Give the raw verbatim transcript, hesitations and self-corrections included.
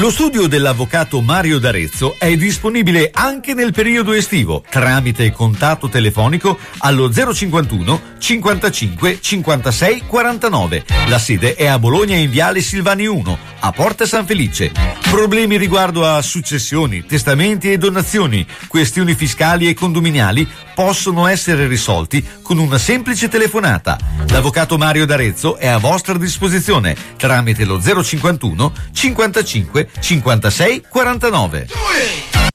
Lo studio dell'avvocato Mario D'Arezzo è disponibile anche nel periodo estivo tramite contatto telefonico allo zero cinquantuno cinquantacinque cinquantasei quarantanove. La sede è a Bologna in Viale Silvani uno, a Porta San Felice. Problemi riguardo a successioni, testamenti e donazioni, questioni fiscali e condominiali possono essere risolti con una semplice telefonata. L'avvocato Mario D'Arezzo è a vostra disposizione tramite lo zero cinquantuno cinquantacinque cinquantasei quarantanove.